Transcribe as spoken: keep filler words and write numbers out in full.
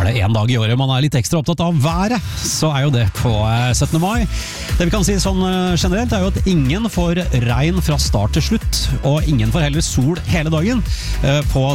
Er det en dag i året man er litt ekstra opptatt av været, så er jo det på syttende mai. Det vi kan si sånn generelt er jo at ingen får regn fra start til slutt, og ingen får heller sol hele dagen på